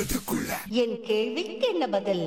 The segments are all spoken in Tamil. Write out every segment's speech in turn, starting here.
என் கேள்விக்கு என்ன பதில்?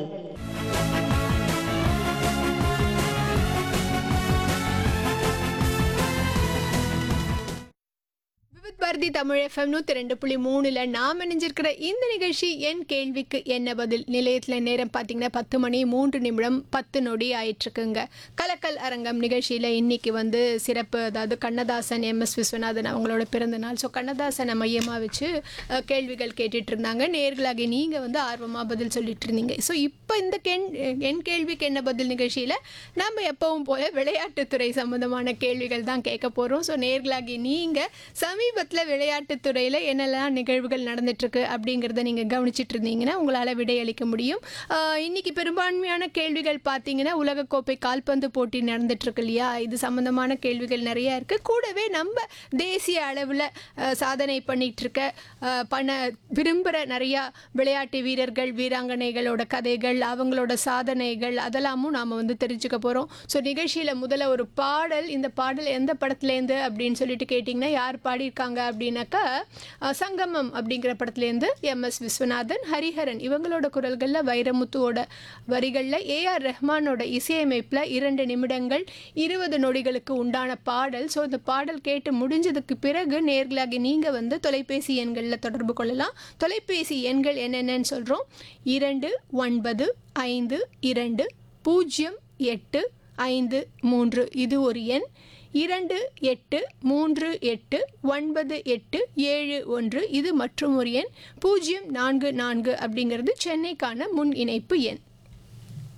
விவித் பாரதி தமிழ் எஃப்எம் 102.3ல நாம் இணைஞ்சிருக்கிற இந்த நிகழ்ச்சி என் கேள்விக்கு என்ன பதில். நிலையத்தில் நேரம் பார்த்தீங்கன்னா 10 மணி 3 நிமிடம் 10 நொடி ஆயிட்டுருக்குங்க. கலக்கல் அரங்கம் நிகழ்ச்சியில் இன்னைக்கு சிறப்பு, அதாவது கண்ணதாசன், எம்எஸ் விஸ்வநாதன் அவங்களோட பிறந்த நாள். ஸோ கண்ணதாசனை மையமாக வச்சு கேள்விகள் கேட்டுட்டு இருந்தாங்க. நேர்களாகி நீங்கள் ஆர்வமாக பதில் சொல்லிட்டு இருந்தீங்க. ஸோ இப்போ இந்த என் கேள்விக்கு என்ன பதில் நிகழ்ச்சியில் நம்ம எப்பவும் போல விளையாட்டுத்துறை சம்மந்தமான கேள்விகள் தான் கேட்க போகிறோம். ஸோ நேர்களாகி நீங்கள் சமீபத்தில் விளையாட்டுத்துறையில் என்னெல்லாம் நிகழ்வுகள் நடந்துட்டுருக்கு அப்படிங்கிறத நீங்கள் கவனிச்சிட்டு இருந்தீங்கன்னா உங்களால் விடையளிக்க முடியும். இன்றைக்கி பெரும்பான்மையான கேள்விகள் பார்த்தீங்கன்னா உலகக்கோப்பை கால்பந்து போட்டி நடந்துட்டுருக்கு இல்லையா, இது சம்மந்தமான கேள்விகள் நிறையா இருக்குது. கூடவே நம்ம தேசிய அளவில் சாதனை பண்ணிகிட்ருக்க விரும்புகிற நிறையா விளையாட்டு வீரர்கள், வீராங்கனைகளோட கதைகள், அவங்களோட சாதனைகள் அதெல்லாமும் நாம் தெரிஞ்சுக்க போகிறோம். ஸோ நிகழ்ச்சியில் முதல்ல ஒரு பாடல். இந்த பாடல் எந்த படத்துலேருந்து அப்படின்னு சொல்லிட்டு கேட்டிங்கன்னா, யார் பாடியிருக்காங்க அப்படின்னாக்கா சங்கமம் அப்படிங்கிற படத்துலேருந்து எம்எஸ் விஸ்வநாதன், ஹரிஹரன் இவங்களோட குரல்களில், வைரமுத்துவோட வரிகளில், ஏஆர் ரஹ்மானோட இசையமைப்பில் 2 நிமிடங்கள் 20 நொடிகளுக்கு உண்டான பாடல். ஸோ இந்த பாடல் கேட்டு முடிஞ்சதுக்கு பிறகு நேர்களாகி நீங்கள் தொலைபேசி எண்களில் தொடர்பு கொள்ளலாம். தொலைபேசி எண்கள் என்னென்னு சொல்கிறோம். 28520853 இது ஒரு எண். 28389871 இது மற்றும் ஒரு எண். 044 அப்படிங்கிறது சென்னைக்கான முன் இணைப்பு எண்.